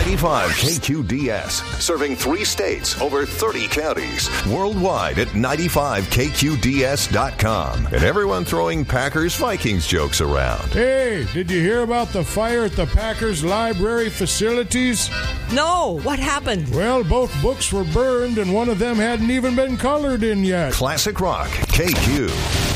95 KQDS, serving 3 states, over 30 counties, worldwide at 95KQDS.com. And everyone throwing Packers-Vikings jokes around. Hey, did you hear about the fire at the Packers library facilities? No, what happened? Well, both books were burned and one of them hadn't even been colored in yet. Classic Rock, KQ.